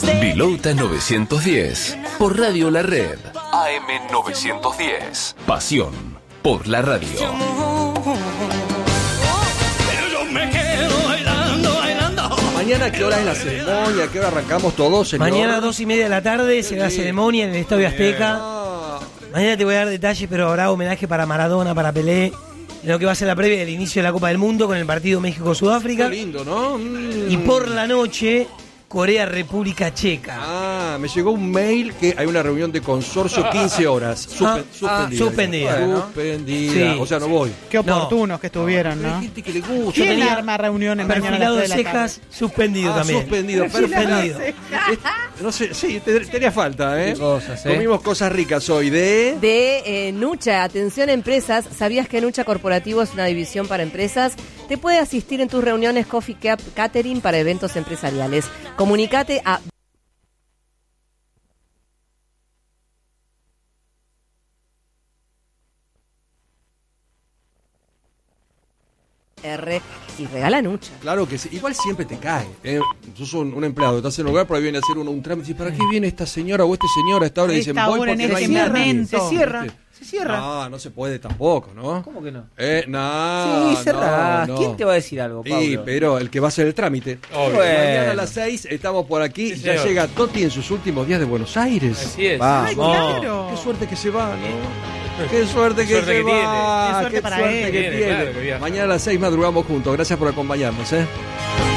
Vilota 910, por Radio La Red. AM 910. Pasión por la radio. Mañana, ¿qué hora es la ceremonia? ¿Qué hora arrancamos todos, señor? Mañana 2:30 de la tarde será la ceremonia en el Estadio Azteca. Mañana te voy a dar detalles, pero habrá homenaje para Maradona, para Pelé, en lo que va a ser la previa del inicio de la Copa del Mundo con el partido México-Sudáfrica. Qué lindo, ¿no? Y por la noche, Corea-República Checa. Me llegó un mail que hay una reunión de consorcio 15 horas. Suspendida. Bueno. Suspendida. Sí. O sea, no voy. Qué oportunos que estuvieron, Hay ¿no? gente que le gusta. ¿Quién arma reuniones mañana a las Perfilado 3 de de la tarde? cejas, suspendido también. Suspendido, Suspendido. No sé, sí, tenía falta, ¿eh? Qué cosas, Comimos cosas ricas hoy de Nucha. Atención, empresas. ¿Sabías que Nucha Corporativo es una división para empresas? Te puede asistir en tus reuniones Coffee Catering para eventos empresariales. Comunicate a R y regala Nucha. Claro que sí. Igual siempre te cae. Sos un empleado, estás en un lugar, por ahí viene a hacer un trámite. ¿Para qué viene esta señora o este señor a esta hora? Y dicen, Esta voy hora porque en no este hay nadie. momento. Se cierra. ¿Viste? Se cierra. No se puede tampoco, ¿no? ¿Cómo que no? No. Sí, cerrás. no. ¿Quién te va a decir algo, Pablo? Sí, pero el que va a hacer el trámite. Obvio. Mañana a las 6 estamos por aquí. Sí, ya señor. llega Toti en sus últimos días de Buenos Aires. Así es. Vamos. Ay, claro. Qué suerte que se va, ¿no? Qué suerte que suerte se que va. tiene. Qué suerte Qué para suerte él. que Tiene, tiene. claro que viaja. Mañana a las 6 madrugamos juntos. Gracias por acompañarnos,